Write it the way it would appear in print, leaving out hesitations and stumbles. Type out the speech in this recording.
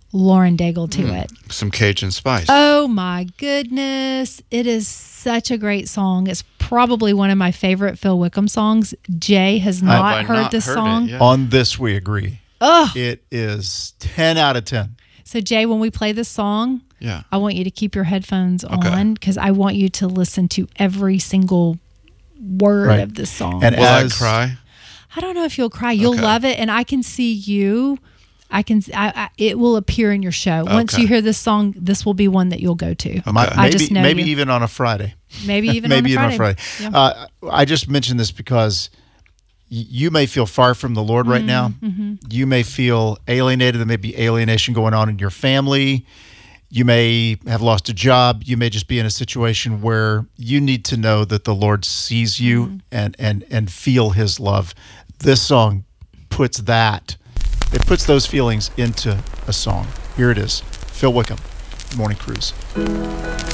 Lauren Daigle to it. Some Cajun spice. Oh my goodness. It is such a great song. It's probably one of my favorite Phil Wickham songs. Jay has not heard this song. On this, we agree. Oh. It is 10 out of 10. So, Jay, when we play this song, yeah, I want you to keep your headphones on because I want you to listen to every single word of this song. And will I cry? I don't know if you'll cry. You'll love it, and I can see you. It will appear in your show. Once you hear this song, this will be one that you'll go to. I just know maybe even on a Friday. Maybe even on a Friday. Yeah. I just mentioned this because you may feel far from the Lord right now. Mm-hmm. You may feel alienated. There may be alienation going on in your family. You may have lost a job. You may just be in a situation where you need to know that the Lord sees you and feel his love. This song puts those feelings into a song. Here it is. Phil Wickham, Morning Cruise.